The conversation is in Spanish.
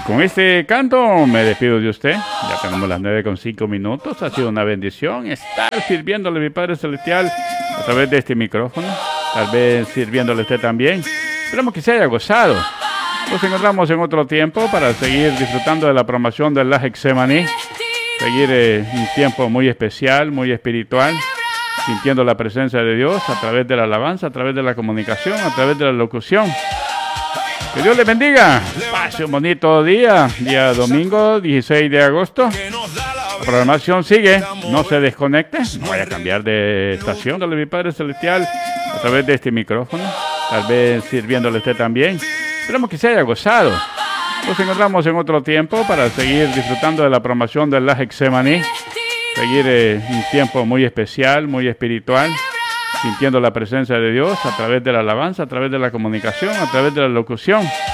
Con este canto me despido de usted. Ya tenemos las 9:05. Ha sido una bendición estar sirviéndole a mi Padre Celestial a través de este micrófono. Tal vez sirviéndole a usted también. Esperamos que se haya gozado. Nos encontramos en otro tiempo para seguir disfrutando de la programación de la Hexemaní. Seguir un tiempo muy especial, muy espiritual, sintiendo la presencia de Dios a través de la alabanza, a través de la comunicación, a través de la locución. Que Dios les bendiga. Pase un bonito día domingo 16 de agosto. La programación sigue, no se desconecte, no vaya a cambiar de estación. Dándole a mi Padre Celestial a través de este micrófono, tal vez sirviéndole a usted también. Esperamos que se haya gozado. Nos encontramos en otro tiempo para seguir disfrutando de la programación de la Hexemaní. Seguir un tiempo muy especial, muy espiritual, sintiendo la presencia de Dios a través de la alabanza, a través de la comunicación, a través de la locución.